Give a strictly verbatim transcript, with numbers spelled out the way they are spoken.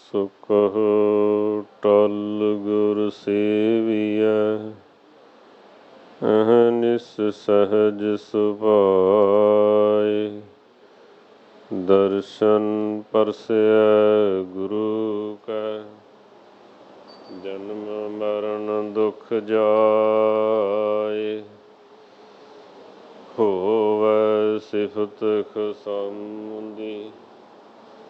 ਸੋ ਕਹੋ ਟਲ ਗੁਰ ਸੇਵੀਐ, ਅਹਨਿਸ ਸਹਜ ਸੁਭਾਏ। ਦਰਸ਼ਨ ਪਰਸੈ ਗੁਰੂ ਕੈ, ਜਨਮ ਮਰਨ ਦੁਖ ਜਾਏ। ਹੋਵੈ ਸਿਫਤ ਖਸਮ ਦੀ,